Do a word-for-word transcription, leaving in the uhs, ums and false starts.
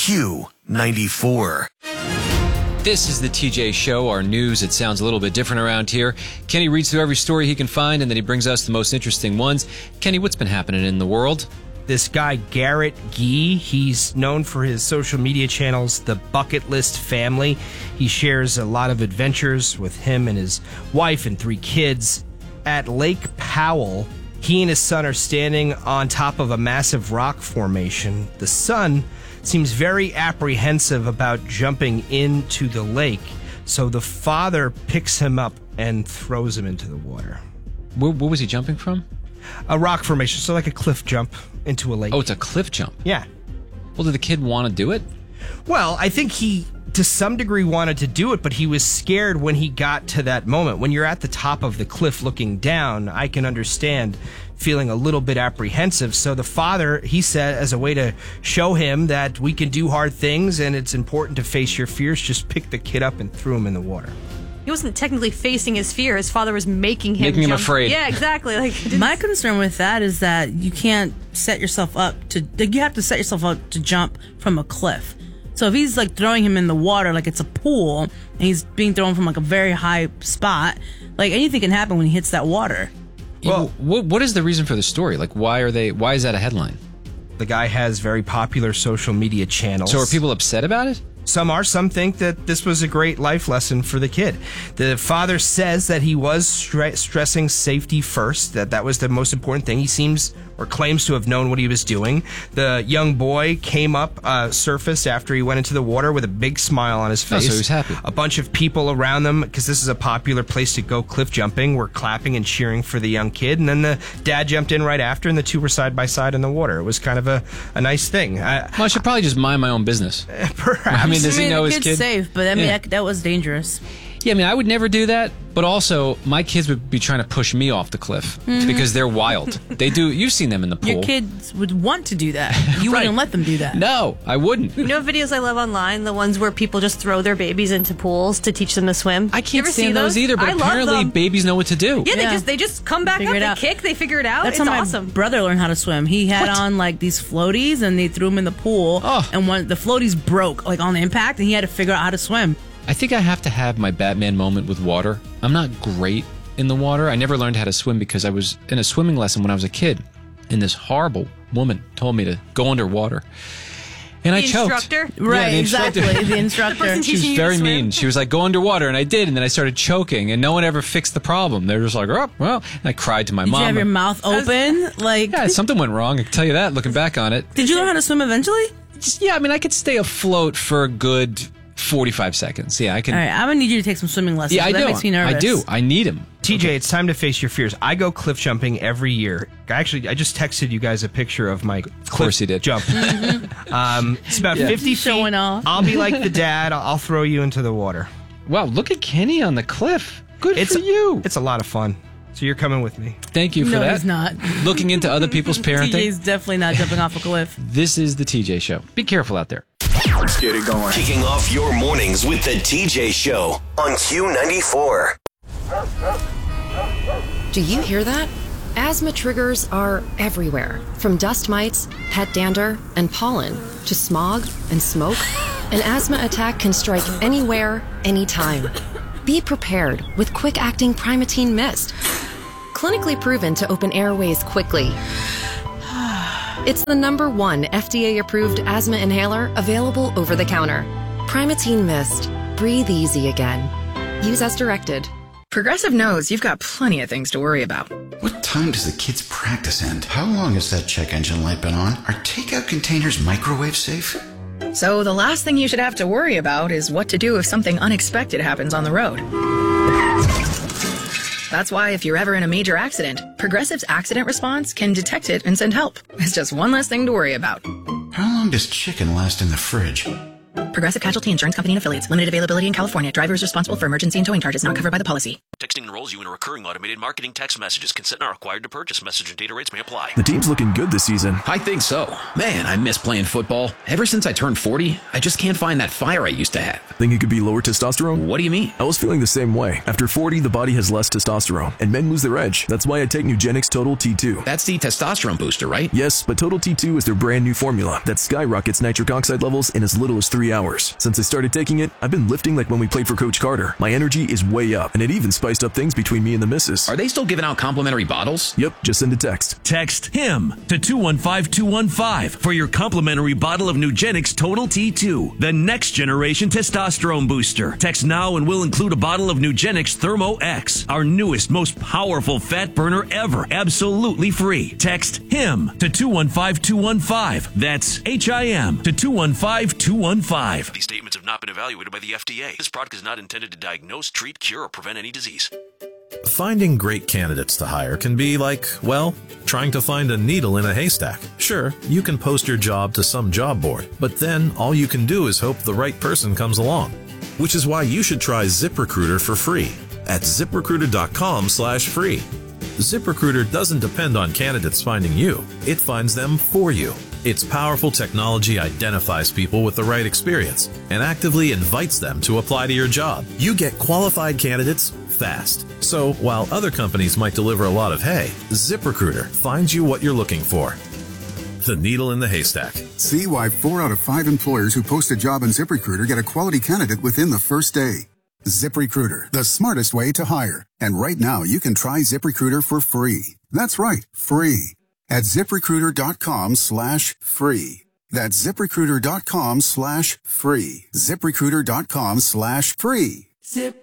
Q ninety-four. This is the T J Show, our news. It sounds a little bit different around here. Kenny reads through every story he can find, and then he brings us the most interesting ones. Kenny, what's been happening in the world? This guy, Garrett Gee, he's known for his social media channels, The Bucket List Family. He shares a lot of adventures with him and his wife and three kids. At Lake Powell, he and his son are standing on top of a massive rock formation. The son seems very apprehensive about jumping into the lake, so the father picks him up and throws him into the water. Where, where was he jumping from? A rock formation, so like a cliff jump into a lake. Oh, it's a cliff jump. Yeah. Well, did the kid want to do it? Well, I think he, to some degree, wanted to do it, but he was scared when he got to that moment. When you're at the top of the cliff looking down, I can understand feeling a little bit apprehensive. So the father, he said, as a way to show him that we can do hard things and it's important to face your fears, just picked the kid up and threw him in the water. He wasn't technically facing his fear. His father was making him Making him jump. afraid. Yeah, exactly. Like my concern with that is that you can't set yourself up to, like, you have to set yourself up to jump from a cliff. So if he's like throwing him in the water like it's a pool and he's being thrown from like a very high spot, like anything can happen when he hits that water. Well, what, what is the reason for the story? Like, why are they? Why is that a headline? The guy has very popular social media channels. So are people upset about it? Some are. Some think that this was a great life lesson for the kid. The father says that he was stre- stressing safety first, that that was the most important thing. He seems or claims to have known what he was doing. The young boy came up, uh, surfaced after he went into the water with a big smile on his face. Oh, so he was happy. A bunch of people around them, because this is a popular place to go cliff jumping, were clapping and cheering for the young kid. And then the dad jumped in right after, and the two were side by side in the water. It was kind of a, a nice thing. I, well, I should probably just mind my own business. Perhaps. I mean, does I mean, he know the his kid's kid? safe, but I mean, Yeah. that, that was dangerous. Yeah, I mean, I would never do that, but also my kids would be trying to push me off the cliff Mm-hmm. because they're wild. They do. You've seen them in the pool. Your kids would want to do that. You Right. wouldn't let them do that. No, I wouldn't. You know what videos I love online? The ones where people just throw their babies into pools to teach them to swim. I You can't ever see stand those either, but I love apparently them. babies know what to do. Yeah, they Yeah. just they just come back Figure up, it they out. kick, they figure it out. That's it's how awesome. my brother learned how to swim. He had What? on like these floaties, and they threw him in the pool. Oh. And when the floaties broke, like on the impact, and he had to figure out how to swim. I think I have to have my Batman moment with water. I'm not great in the water. I never learned how to swim because I was in a swimming lesson when I was a kid, and this horrible woman told me to go underwater. And I The choked. instructor? Right, Yeah, the instructor. exactly. The instructor. person She was teaching you to very swim? mean. She was like, go underwater, and I did, and then I started choking, and no one ever fixed the problem. They were just like, oh, well, and I cried to my Did mom. you have your mouth open? Like, Yeah, something went wrong. I can tell you that, looking back on it. did you learn how to swim eventually? Just, yeah, I mean, I could stay afloat for a good forty-five seconds. Yeah, I can. All right, I'm gonna need you to take some swimming lessons. Yeah, I that do. makes me nervous. I do. I need him. T J, it's time to face your fears. I go cliff jumping every year. Actually, I just texted you guys a picture of my cliff course you did. jump. um, it's about Yeah. fifty feet. Showing off. I'll be like the dad. I'll, I'll throw you into the water. Wow, look at Kenny on the cliff. Good It's for you. It's a lot of fun. So you're coming with me. Thank you for No, that. he's not. Looking into other people's parenting. T J's definitely not jumping off a cliff. This is the T J Show. Be careful out there. Let's get it going. Kicking off your mornings with the T J Show on Q ninety-four. Do you hear that? Asthma triggers are everywhere, from dust mites, pet dander, and pollen, to smog and smoke. An asthma attack can strike anywhere, anytime. Be prepared with quick-acting Primatene Mist. Clinically proven to open airways quickly. It's the number one F D A-approved asthma inhaler available over the counter. Primatene Mist. Breathe easy again. Use as directed. Progressive knows you've got plenty of things to worry about. What time does the kids' practice end? How long has that check engine light been on? Are takeout containers microwave safe? So the last thing you should have to worry about is what to do if something unexpected happens on the road. That's why if you're ever in a major accident, Progressive's accident response can detect it and send help. It's just one less thing to worry about. How long does chicken last in the fridge? Progressive Casualty Insurance Company and Affiliates. Limited availability in California. Driver is responsible for emergency and towing charges not covered by the policy. Texting enrolls you in a recurring automated marketing text messages. Consent not required to purchase. Message and data rates may apply. The team's looking good this season. I think so. Man, I miss playing football. Ever since I turned forty, I just can't find that fire I used to have. Think it could be lower testosterone? What do you mean? I was feeling the same way. After forty, the body has less testosterone, and men lose their edge. That's why I take Nugenix Total T two. That's the testosterone booster, right? Yes, but Total T two is their brand new formula that skyrockets nitric oxide levels in as little as three hours. Since I started taking it, I've been lifting like when we played for Coach Carter. My energy is way up, and it even spiced up things between me and the missus. Are they still giving out complimentary bottles? Yep, just send a text. Text HIM to two one five two one five for your complimentary bottle of Nugenix Total T two, the next generation testosterone booster. Text now and we'll include a bottle of Nugenix Thermo X, our newest, most powerful fat burner ever, absolutely free. Text HIM to two one five two one five. That's H I M to two one five two one five. These statements have not been evaluated by the F D A. This product is not intended to diagnose, treat, cure, or prevent any disease. Finding great candidates to hire can be like, well, trying to find a needle in a haystack. Sure, you can post your job to some job board, but then all you can do is hope the right person comes along. Which is why you should try ZipRecruiter for free at ZipRecruiter.com slash free. ZipRecruiter doesn't depend on candidates finding you. It finds them for you. Its powerful technology identifies people with the right experience and actively invites them to apply to your job. You get qualified candidates fast. So while other companies might deliver a lot of hay, ZipRecruiter finds you what you're looking for. The needle in the haystack. See why four out of five employers who post a job on ZipRecruiter get a quality candidate within the first day. ZipRecruiter, the smartest way to hire. And right now, you can try ZipRecruiter for free. That's right, free. At ZipRecruiter.com slash free. That's ZipRecruiter.com slash free. ZipRecruiter.com slash free. Zip.